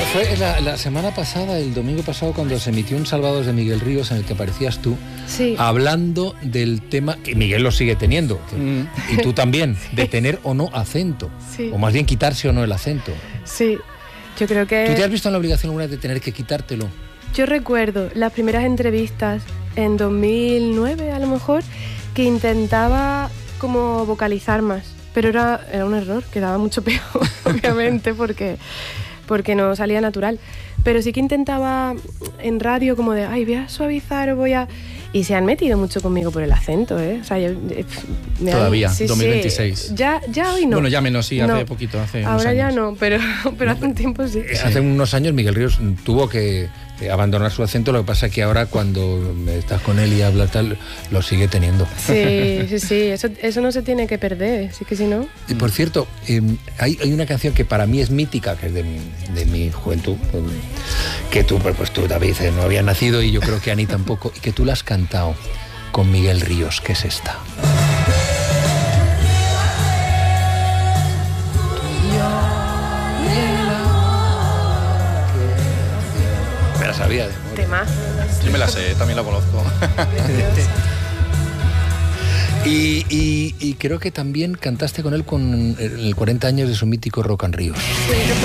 Fue la semana pasada, el domingo pasado, cuando se emitió un Salvados de Miguel Ríos en el que aparecías tú, sí, hablando del tema, que Miguel lo sigue teniendo, y tú también, de tener o no acento, sí, o más bien quitarse o no el acento. sí. Yo creo que... ¿Tú te has visto en la obligación alguna vez de tener que quitártelo? Yo recuerdo las primeras entrevistas en 2009, a lo mejor, que intentaba como vocalizar más, pero era un error, quedaba mucho peor, obviamente, porque no salía natural. Pero sí que intentaba en radio como de, ay, voy a suavizar o voy a... Y se han metido mucho conmigo por el acento, ¿eh? O sea, todavía, sí, 2026. Sí. Ya hoy no. Bueno, ya menos, sí, hace no. poquito, hace unos Ahora años. ya no, pero hace un tiempo sí. Hace unos años Miguel Ríos tuvo que abandonar su acento, lo que pasa es que ahora cuando estás con él y habla tal, lo sigue teniendo. Sí, eso no se tiene que perder, sí que si no... Y por cierto, hay una canción que para mí es mítica, que es de mi juventud, que tú, pues tú, David, no habías nacido y yo creo que Ani tampoco, y que tú la has cantado con Miguel Ríos, que es esta. Me la sabía. Tema. Yo me la sé, también la conozco. Y creo que también cantaste con él con el 40 años de su mítico Rock and Ríos. Sí,